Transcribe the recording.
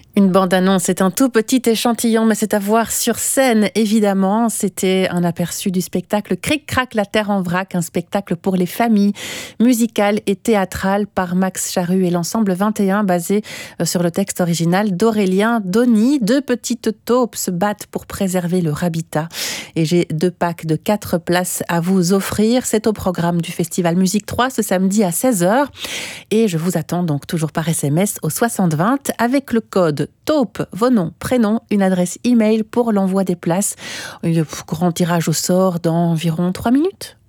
Une bande-annonce, c'est un tout petit échantillon, mais c'est à voir sur scène, évidemment. C'était un aperçu du spectacle Cric-Crac, la Terre en vrac, un spectacle pour les familles, musical et théâtral par Max Charru et l'ensemble 21, basé sur le texte original d'Aurélien Dony. Deux petites taupes se battent pour préserver leur habitat. Et j'ai 2 packs de 4 places à vous offrir. C'est au programme du Festival Musique 3 ce samedi à 16h. Et je vous attends donc toujours par SMS au 6020 avec le code taupe, vos noms, prénoms, une adresse email pour l'envoi des places. Grand tirage au sort dans environ 3 minutes.